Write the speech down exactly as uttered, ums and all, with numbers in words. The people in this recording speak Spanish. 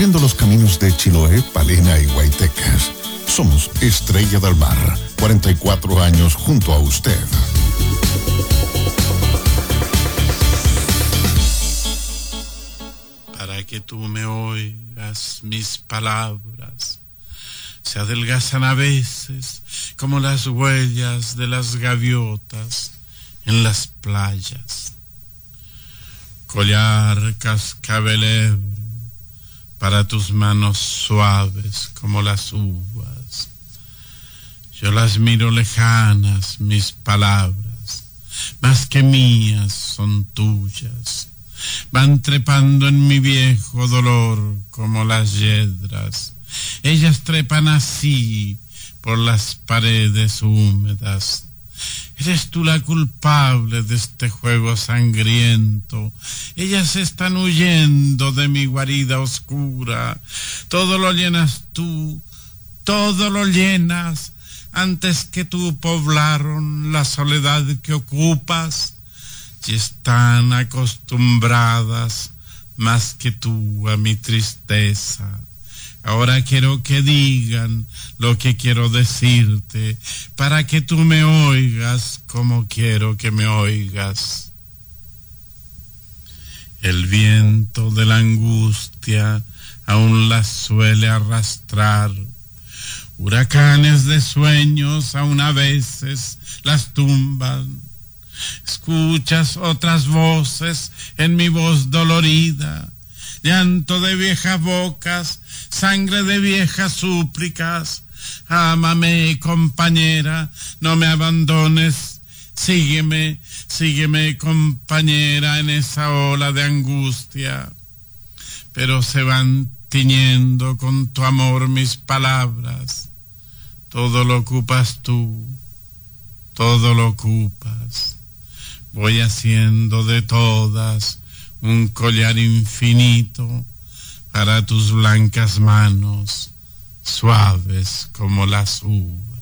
recorriendo los caminos de Chiloé, Palena y Guaytecas. Somos Estrella del Mar, cuarenta y cuatro años junto a usted. Para que tú me oigas, mis palabras se adelgazan a veces como las huellas de las gaviotas en las playas. Collar cascabel ebrio para tus manos suaves como las uvas. Yo las miro lejanas, mis palabras, más que mías son tuyas. Van trepando en mi viejo dolor como las yedras. Ellas trepan así por las paredes húmedas. Eres tú la culpable de este juego sangriento. Ellas están huyendo de mi guarida oscura. Todo lo llenas tú, todo lo llenas. Antes que tú poblaron la soledad que ocupas. Y están acostumbradas más que tú a mi tristeza. Ahora quiero que digan lo que quiero decirte, para que tú me oigas como quiero que me oigas. El viento de la angustia aún las suele arrastrar. Huracanes de sueños aún a veces las tumban. Escuchas otras voces en mi voz dolorida, llanto de viejas bocas, sangre de viejas súplicas. Ámame, compañera, no me abandones, sígueme, sígueme, compañera, en esa ola de angustia. Pero se van tiñendo con tu amor mis palabras, todo lo ocupas tú, todo lo ocupas. Voy haciendo de todas un collar infinito para tus blancas manos, suaves como las uvas.